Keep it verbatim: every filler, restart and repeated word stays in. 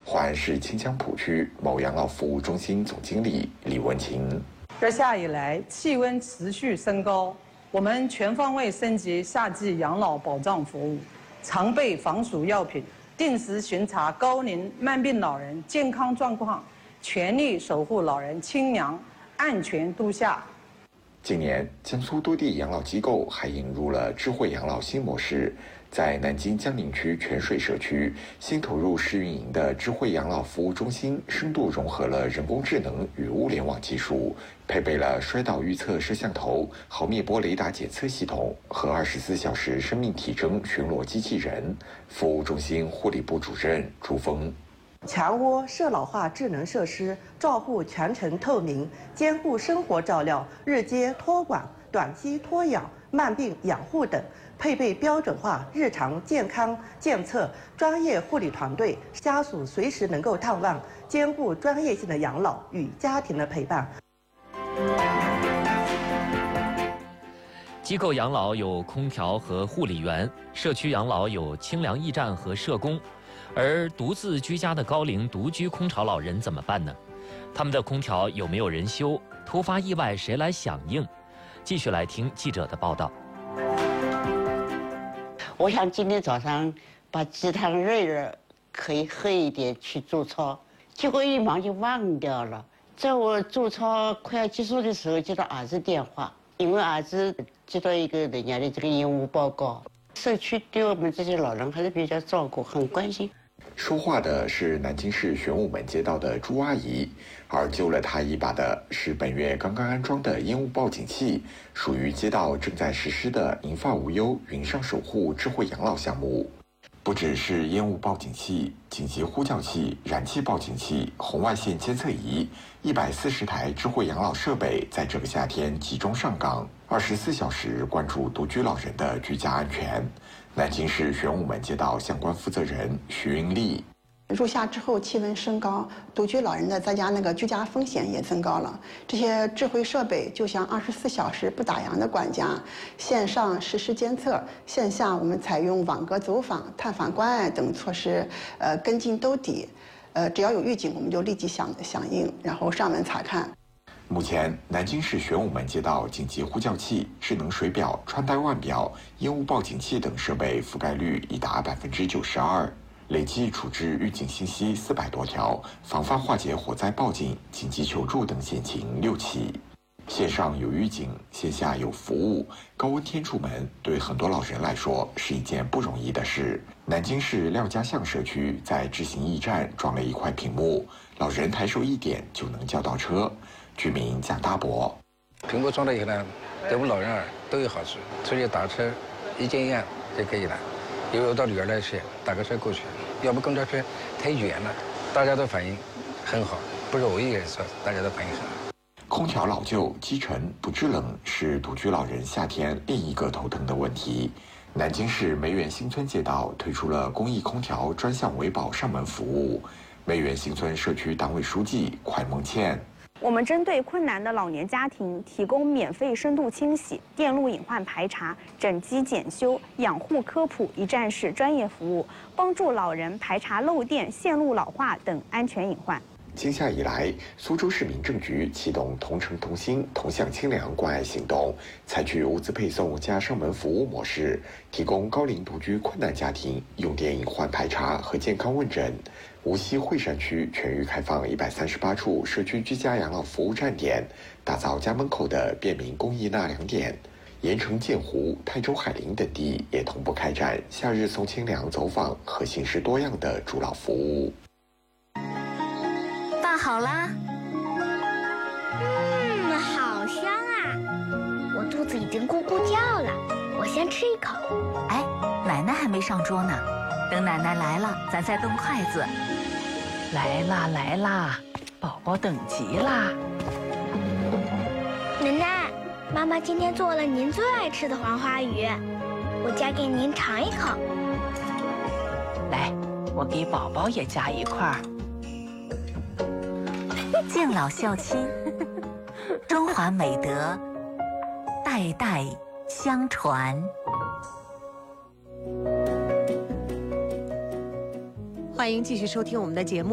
淮安市清江浦区某养老服务中心总经理李文琴。 热夏以来，气温持续升高，我们全方位升级夏季养老保障服务，常备防暑药品，定时巡查高龄慢病老人健康状况，全力守护老人清凉安全度夏。 近年，江苏多地养老机构还引入了智慧养老新模式。在南京江宁区泉水社区，新投入试运营的智慧养老服务中心，深度融合了人工智能与物联网技术，配备了摔倒预测摄像头、毫米波雷达检测系统和二十四小时生命体征巡逻机器人。服务中心护理部主任朱峰。 全窝社老化智能设施，照护全程透明，兼顾生活照料、日间托管、短期托养、慢病养护等，配备标准化日常健康监测，专业护理团队，家属随时能够探望，兼顾专业性的养老与家庭的陪伴。 机构养老有空调和护理员，社区养老有清凉驿站和社工。而独自居家的高龄独居空巢老人怎么办呢？他们的空调有没有人修？突发意外谁来响应？继续来听记者的报道。 我想今天早上把鸡汤热热，可以喝一点去做操，结果一忙就忘掉了。在我做操快要结束的时候，接到儿子电话，因为儿子接到一个人家的这个业务报告，社区对我们这些老人还是比较照顾，很关心。 说话的是南京市玄武门街道的朱阿姨，而救了她一把的是本月刚刚安装的烟雾报警器，属于街道正在实施的银发无忧云上守护智慧养老项目。不只是烟雾报警器、紧急呼叫器、燃气报警器、红外线监测仪，一百四十台智慧养老设备在这个夏天集中上岗，二十四小时关注独居老人的居家安全。南京市玄武门街道相关负责人徐云丽。 入夏之后气温升高，独居老人的在家那个居家风险也增高了。这些智慧设备就像二十四小时不打烊的管家，线上实时监测，线下我们采用网格走访、探访关爱等措施，呃，跟进兜底。呃，只要有预警，我们就立即响响应，然后上门查看。 目前，南京市玄武门街道紧急呼叫器、智能水表、穿戴腕表、烟雾报警器等设备覆盖率已达百分之九十二，累计处置预警信息四百多条，防范化解火灾报警、紧急求助等险情六起。线上有预警，线下有服务，高温天出门对很多老人来说是一件不容易的事。南京市廖家巷社区在智行驿站装了一块屏幕，老人抬手一点就能叫到车。居民蒋大伯， 屏幕装了以后呢，对我们老人儿都有好处。出去打车，一键一按就可以了。因为我到女儿那去，打个车过去，要不公交车太远了。大家都反应很好，不是我一个人说，大家都反应很好。 空调老旧、积尘、不制冷是独居老人夏天另一个头疼的问题。南京市梅园新村街道推出了公益空调专项维保上门服务。梅园新村社区党委书记蒯梦倩。 我们针对困难的老年家庭提供免费深度清洗、电路隐患排查、整机检修、养护科普一站式专业服务，帮助老人排查漏电、线路老化等安全隐患。 今夏以来，苏州市民政局启动同城同心、同享清凉关爱行动，采取物资配送加上门服务模式，提供高龄独居困难家庭用电隐患排查和健康问诊。无锡惠山区全域开放一百三十八处社区居家养老服务站点，打造家门口的便民公益纳凉点。盐城建湖、泰州海陵等地也同步开展夏日送清凉走访和形式多样的助老服务。 饭好啦， 嗯，好香啊！我肚子已经咕咕叫了，我先吃一口。 哎，奶奶还没上桌呢，等奶奶来了，咱再动筷子。 来啦来啦，宝宝等急啦！ 奶奶，妈妈今天做了您最爱吃的黄花鱼，我夹给您尝一口。 来，我给宝宝也夹一块儿。 敬老孝亲，中华美德代代相传。 欢迎继续收听我们的节目。